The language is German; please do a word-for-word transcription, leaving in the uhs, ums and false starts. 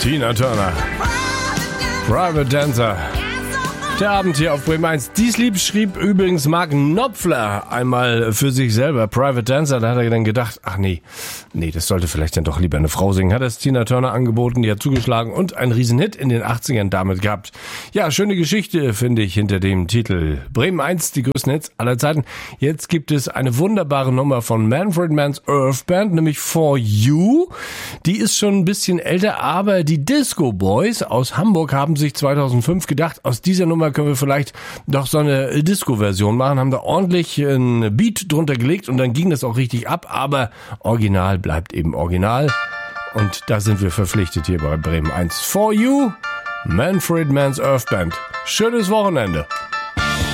Tina Turner. Private Dancer. Der Abend hier auf Bremen eins. Dies Lied schrieb übrigens Mark Knopfler einmal für sich selber. Private Dancer, da hat er dann gedacht, ach nee, nee, das sollte vielleicht dann doch lieber eine Frau singen. Hat es Tina Turner angeboten, die hat zugeschlagen und einen Riesenhit in den achtzigern damit gehabt. Ja, schöne Geschichte, finde ich, hinter dem Titel. Bremen eins, die größten Hits aller Zeiten. Jetzt gibt es eine wunderbare Nummer von Manfred Mann's Earth Band, nämlich For You. Die ist schon ein bisschen älter, aber die Disco Boys aus Hamburg haben sich zweitausendfünf gedacht, aus dieser Nummer können wir vielleicht doch so eine Disco-Version machen, haben da ordentlich ein Beat drunter gelegt und dann ging das auch richtig ab, aber Original bleibt eben Original und da sind wir verpflichtet hier bei Bremen eins. For You, Manfred Mann's Earth Band. Schönes Wochenende.